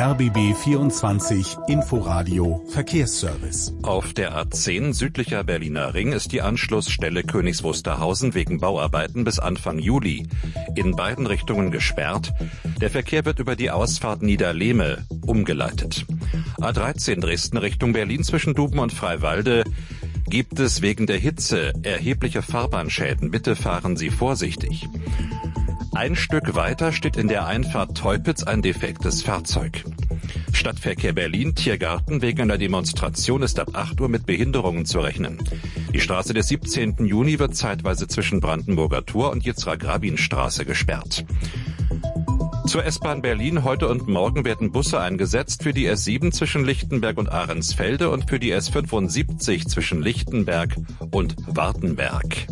RBB 24 Inforadio Verkehrsservice. Auf der A10 südlicher Berliner Ring ist die Anschlussstelle Königs Wusterhausen wegen Bauarbeiten bis Anfang Juli in beiden Richtungen gesperrt. Der Verkehr wird über die Ausfahrt Niederlehme umgeleitet. A13 Dresden Richtung Berlin zwischen Duben und Freiwalde gibt es wegen der Hitze erhebliche Fahrbahnschäden. Bitte fahren Sie vorsichtig. Ein Stück weiter steht in der Einfahrt Teupitz ein defektes Fahrzeug. Stadtverkehr Berlin, Tiergarten wegen einer Demonstration ist ab 8 Uhr mit Behinderungen zu rechnen. Die Straße des 17. Juni wird zeitweise zwischen Brandenburger Tor und Yitzhak-Rabin-Straße gesperrt. Zur S-Bahn Berlin heute und morgen werden Busse eingesetzt für die S7 zwischen Lichtenberg und Ahrensfelde und für die S75 zwischen Lichtenberg und Wartenberg.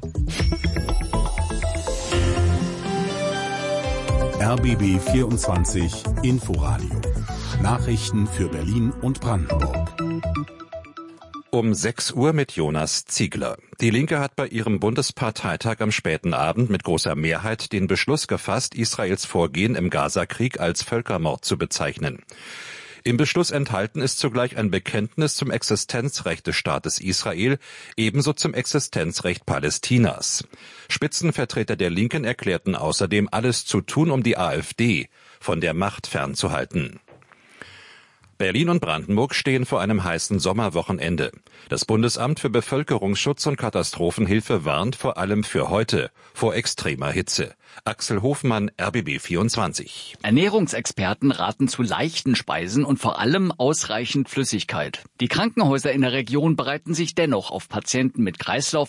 RBB 24 Inforadio. Nachrichten für Berlin und Brandenburg. Um 6 Uhr mit Jonas Ziegler. Die Linke hat bei ihrem Bundesparteitag am späten Abend mit großer Mehrheit den Beschluss gefasst, Israels Vorgehen im Gazakrieg als Völkermord zu bezeichnen. Im Beschluss enthalten ist zugleich ein Bekenntnis zum Existenzrecht des Staates Israel, ebenso zum Existenzrecht Palästinas. Spitzenvertreter der Linken erklärten außerdem, alles zu tun, um die AfD von der Macht fernzuhalten. Berlin und Brandenburg stehen vor einem heißen Sommerwochenende. Das Bundesamt für Bevölkerungsschutz und Katastrophenhilfe warnt vor allem für heute vor extremer Hitze. Axel Hofmann, RBB 24. Ernährungsexperten raten zu leichten Speisen und vor allem ausreichend Flüssigkeit. Die Krankenhäuser in der Region bereiten sich dennoch auf Patienten mit Kreislauf